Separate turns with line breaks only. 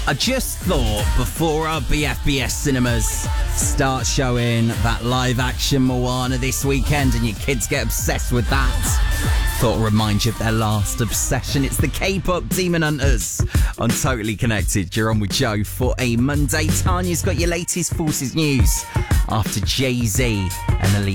I just thought before our BFBS cinemas start showing that live action Moana this weekend and your kids get obsessed with that, thought I'd remind you of their last obsession. It's the K-pop Demon Hunters on Totally Connected. You're on with Joe for a Monday. Tanya's got your latest Forces news after Jay-Z and Alicia